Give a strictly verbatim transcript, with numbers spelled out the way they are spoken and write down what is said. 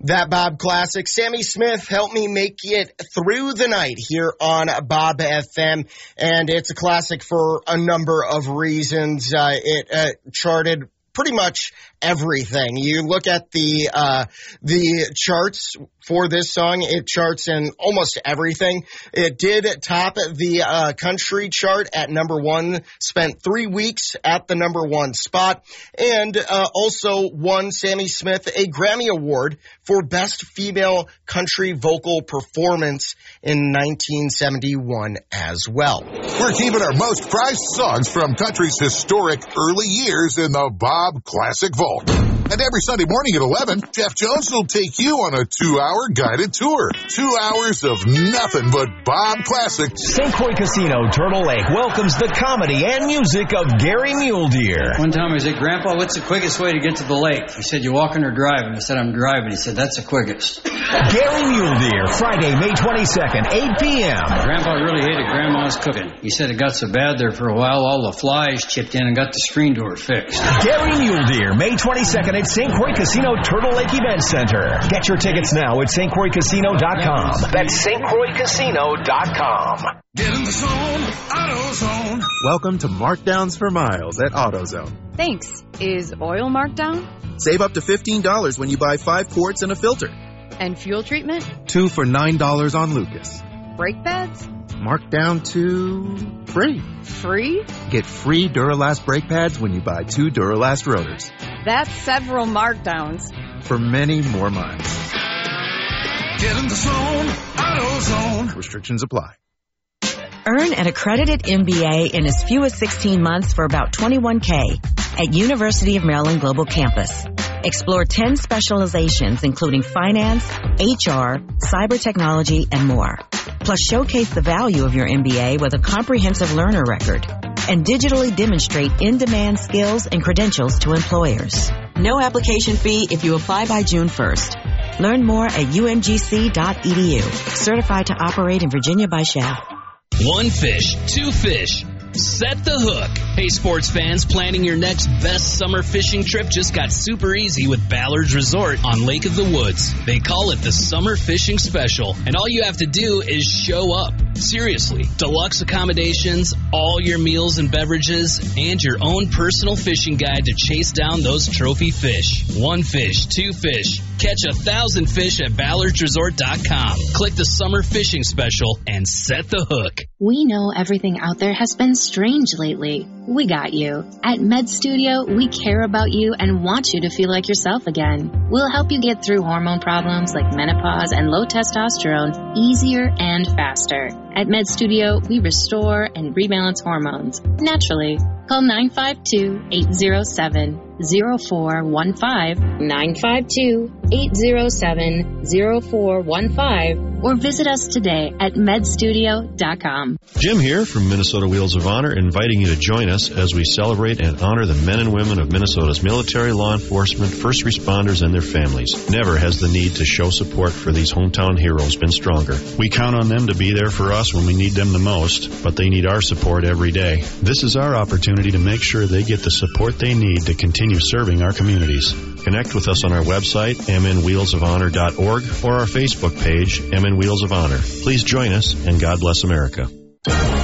That Bob classic. Sammy Smith helped me make it through the night here on Bob F M, and it's a classic for a number of reasons. Uh, it uh, charted pretty much everything. You look at the uh the charts for this song, it charts in almost everything. It did top the uh country chart at number one, spent three weeks at the number one spot, and uh also won Sammy Smith a Grammy Award for Best Female Country Vocal Performance in nineteen seventy-one as well. We're keeping our most prized songs from country's historic early years in the Bob Classic Vault. And every Sunday morning at eleven, Jeff Jones will take you on a two-hour guided tour. Two hours of nothing but Bob Classic. Saint Croix Casino, Turtle Lake welcomes the comedy and music of Gary Mule Deer. One time I said, Grandpa, what's the quickest way to get to the lake? He said, you walking or driving? I said, I'm driving. He said, that's the quickest. Gary Mule Deer, Friday, May twenty-second, eight p.m. Grandpa really hated Grandma's cooking. He said it got so bad there for a while, all the flies chipped in and got the screen door fixed. Gary Mule Deer, May twenty-second at Saint Croix Casino Turtle Lake Event Center. Get your tickets now at Saint Croix Casino dot com. That's Saint Croix Casino dot com. Get in the zone, AutoZone. Welcome to Markdowns for Miles at AutoZone. Thanks. Is oil marked down? Save up to fifteen dollars when you buy five quarts and a filter. And fuel treatment? Two for nine dollars on Lucas. Brake pads? Marked down to free. Free? Get free Duralast brake pads when you buy two Duralast rotors. That's several markdowns. For many more miles. Get in the zone, AutoZone. Restrictions apply. Earn an accredited M B A in as few as sixteen months for about twenty-one thousand dollars at University of Maryland Global Campus. Explore ten specializations including finance, H R, cyber technology, and more. Plus showcase the value of your M B A with a comprehensive learner record and digitally demonstrate in-demand skills and credentials to employers. No application fee if you apply by June first. Learn more at U M G C dot E D U. Certified to operate in Virginia by S H A. One fish, two fish. Set the hook. Hey, sports fans, planning your next best summer fishing trip just got super easy with Ballard's Resort on Lake of the Woods. They call it the Summer Fishing Special, and all you have to do is show up. Seriously, deluxe accommodations, all your meals and beverages, and your own personal fishing guide to chase down those trophy fish. One fish, two fish. Catch a thousand fish at Ballards Resort dot com. Click the Summer Fishing Special and set the hook. We know everything out there has been strange lately. We got you. At Med Studio, we care about you and want you to feel like yourself again. We'll help you get through hormone problems like menopause and low testosterone easier and faster. At Med Studio, we restore and rebalance hormones naturally. Call nine five two, eight zero seven, zero four one five, nine five two, eight zero seven, zero four one five, or visit us today at med studio dot com. Jim here from Minnesota Wheels of Honor, inviting you to join us as we celebrate and honor the men and women of Minnesota's military, law enforcement, first responders, and their families. Never has the need to show support for these hometown heroes been stronger. We count on them to be there for us when we need them the most, but they need our support every day. This is our opportunity to make sure they get the support they need to continue serving our communities. Connect with us on our website, m n wheels of honor dot org, or our Facebook page, M N Wheels of Honor. Please join us, and God bless America.